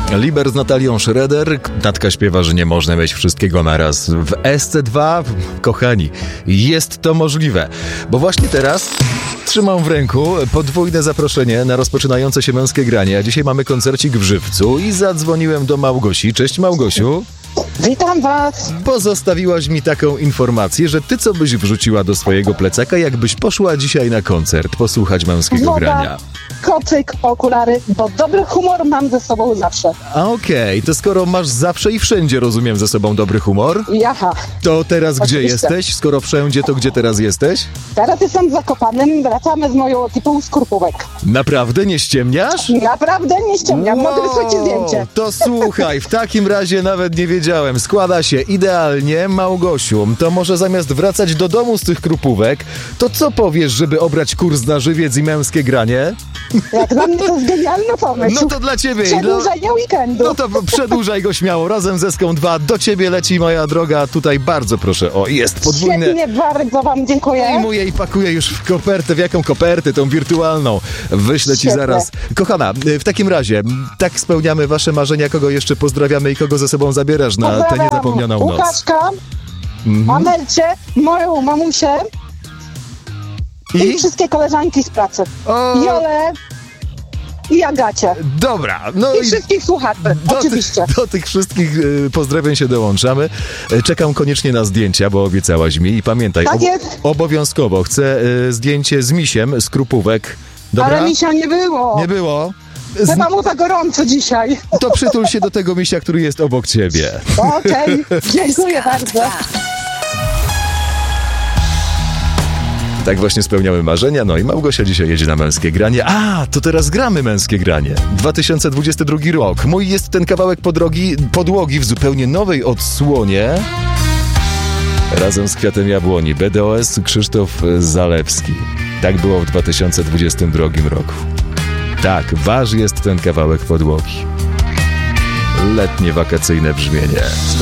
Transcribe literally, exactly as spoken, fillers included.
Liber z Natalią Schroeder. Natka śpiewa, że nie można mieć wszystkiego naraz. W S C dwa, kochani, jest to możliwe. Bo właśnie teraz trzymam w ręku podwójne zaproszenie na rozpoczynające się męskie granie. A dzisiaj mamy koncercik w Żywcu i zadzwoniłem do Małgosi. Cześć, Małgosiu. Witam was. Bo zostawiłaś mi taką informację, że ty co byś wrzuciła do swojego plecaka, jakbyś poszła dzisiaj na koncert posłuchać męskiego Woda, grania. kocyk, okulary, bo dobry humor mam ze sobą zawsze. A okej, okay. To skoro masz zawsze i wszędzie, rozumiem, ze sobą dobry humor, Jaha. to teraz Oczywiście. Gdzie jesteś? Skoro wszędzie, to gdzie teraz jesteś? Teraz jestem w Zakopanem, wracamy z moją ekipą z Krupówek. Naprawdę nie ściemniasz? Naprawdę nie ściemniam, mogę wysłać ci zdjęcie. To słuchaj, w takim razie nawet nie wiedziałem. Składa się idealnie, Małgosiu. To może zamiast wracać do domu z tych Krupówek, to co powiesz, żeby obrać kurs na żywiec i męskie granie? Jak dla mnie to jest genialny pomysł. No to dla ciebie. Przedłużenie no, weekendu. No to przedłużaj go śmiało. Razem z Eską dwa do ciebie leci, moja droga. Tutaj bardzo proszę. O, jest podwójne. Świetnie, bardzo wam dziękuję. Wyjmuję i pakuję już w kopertę. W jaką kopertę? Tą wirtualną. Wyślę ci Świetne. zaraz. Kochana, w takim razie tak spełniamy wasze marzenia. Kogo jeszcze pozdrawiamy i kogo ze sobą zabierasz na tę Pozdrawiam niezapomnianą noc? Łukaszka, Mhm. Amelcie, moją mamusię i, I? wszystkie koleżanki z pracy. O, Jolę i Agacie. dobra. No I wszystkich słuchaczy, do, oczywiście. Ty, do tych wszystkich y, pozdrawień się dołączamy. Y, Czekam koniecznie na zdjęcia, bo obiecałaś mi. I pamiętaj, Tak ob- jest. obowiązkowo chcę y, zdjęcie z misiem, z Krupówek. Dobra? Ale misia nie było. Nie było? Z- Chyba mu za gorąco dzisiaj. To przytul się do tego misia, który jest obok ciebie. Okej, dziękuję bardzo. Tak właśnie spełniamy marzenia. No i Małgosia dzisiaj jedzie na męskie granie. A, to teraz gramy męskie granie. dwa tysiące dwudziesty drugi rok. Mój jest ten kawałek podrogi, podłogi w zupełnie nowej odsłonie. Razem z Kwiatem Jabłoni. B D O S Krzysztof Zalewski. Tak było w dwa tysiące dwudziestym drugim roku. Tak, waż jest ten kawałek podłogi. Letnie, wakacyjne brzmienie.